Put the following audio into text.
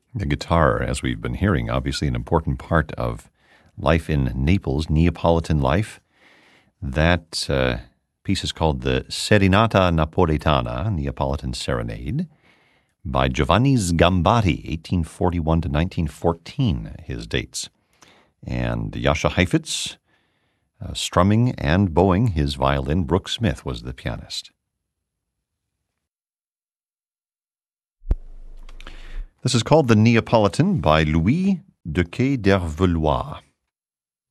The guitar, as we've been hearing, obviously an important part of life in Naples, Neapolitan life. That piece is called the Serenata Napoletana, Neapolitan Serenade, by Giovanni Sgambati, 1841 to 1914, his dates. And Jascha Heifetz, strumming and bowing his violin. Brooke Smith was the pianist. This is called the Neapolitan by Louis de Quai d'Hervelois.